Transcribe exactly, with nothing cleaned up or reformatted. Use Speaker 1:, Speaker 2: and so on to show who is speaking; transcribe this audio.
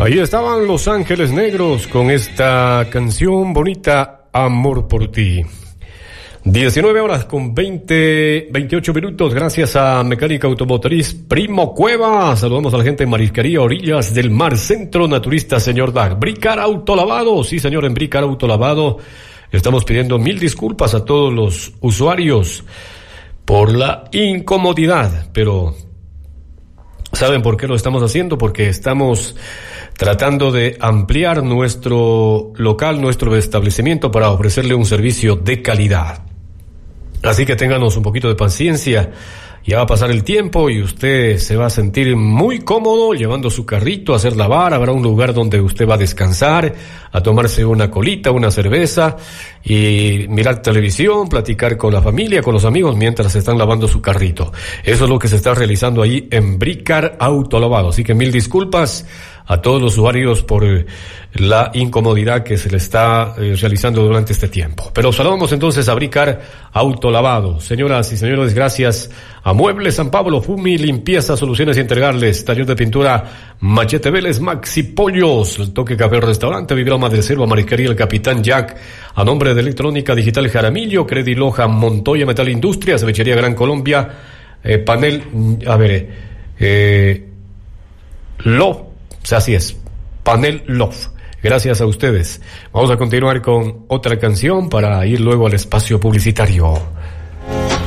Speaker 1: Ahí estaban Los Ángeles Negros con esta canción bonita, Amor por ti. diecinueve horas con veinte, veintiocho minutos, gracias a Mecánica Automotriz Primo Cueva. Saludamos a la gente en Marisquería Orillas del Mar, Centro Naturista Señor Dag. Bricar Autolavado, sí señor, en Bricar Autolavado estamos pidiendo mil disculpas a todos los usuarios por la incomodidad, pero ¿saben por qué lo estamos haciendo? Porque estamos tratando de ampliar nuestro local, nuestro establecimiento para ofrecerle un servicio de calidad. Así que ténganos un poquito de paciencia, ya va a pasar el tiempo y usted se va a sentir muy cómodo llevando su carrito a hacer lavar. Habrá un lugar donde usted va a descansar, a tomarse una colita, una cerveza y mirar televisión, platicar con la familia, con los amigos mientras están lavando su carrito. Eso es lo que se está realizando ahí en Bricar Autolavado. Así que mil disculpas a todos los usuarios por eh, la incomodidad que se le está eh, realizando durante este tiempo. Pero saludamos entonces a Bricar Autolavado. Señoras y señores, gracias a Muebles San Pablo, Fumi, Limpieza, Soluciones y Entregarles, Taller de Pintura, Machete Vélez, Maxi Pollos, El Toque Café Restaurante, Vibroma del Selva, Marisquería El Capitán Jack, a nombre de Electrónica Digital Jaramillo, Credi Loja, Montoya Metal Industrias, Cervecería Gran Colombia, eh, Panel, a ver, eh, Lo, o sea, así es, Panel Love. Gracias a ustedes. Vamos a continuar con otra canción para ir luego al espacio publicitario.